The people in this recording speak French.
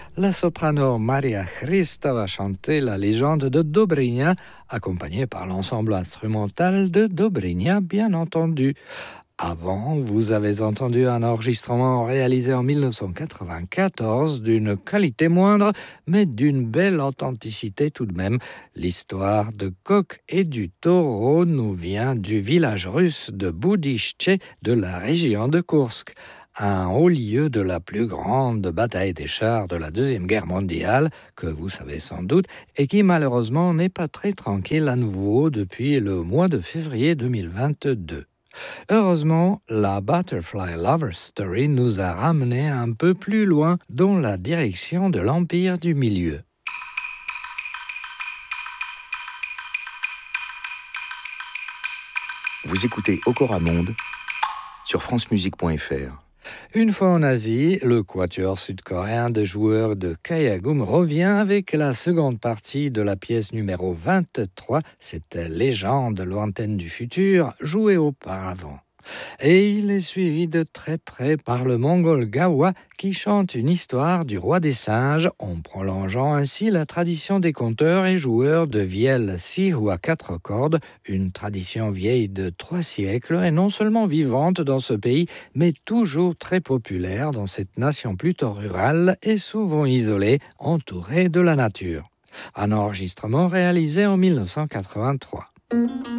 La soprano Maria Christa va chanter la légende de Dobrynia, accompagnée par l'ensemble instrumental de Dobrynia, bien entendu. Avant, vous avez entendu un enregistrement réalisé en 1994 d'une qualité moindre, mais d'une belle authenticité tout de même. L'histoire de coq et du taureau nous vient du village russe de Boudishche de la région de Koursk, un haut lieu de la plus grande bataille des chars de la Deuxième Guerre mondiale, que vous savez sans doute, et qui malheureusement n'est pas très tranquille à nouveau depuis le mois de février 2022. Heureusement, la Butterfly Lover Story nous a ramenés un peu plus loin dans la direction de l'Empire du Milieu. Vous écoutez Okora Monde sur francemusique.fr. Une fois en Asie, le quatuor sud-coréen de joueurs de Kayagum revient avec la seconde partie de la pièce numéro 23, cette légende lointaine du futur, jouée auparavant. Et il est suivi de très près par le Mongol Gawa qui chante une histoire du roi des singes en prolongeant ainsi la tradition des conteurs et joueurs de vielle six ou à quatre cordes, une tradition vieille de 3 siècles et non seulement vivante dans ce pays, mais toujours très populaire dans cette nation plutôt rurale et souvent isolée, entourée de la nature. Un enregistrement réalisé en 1983.